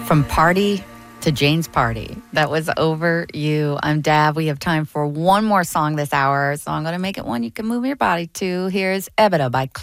From party to Jane's party. That was Over You. I'm Dab. We have time for one more song this hour, so I'm going to make it one you can move your body to. Here's Ebita by Click.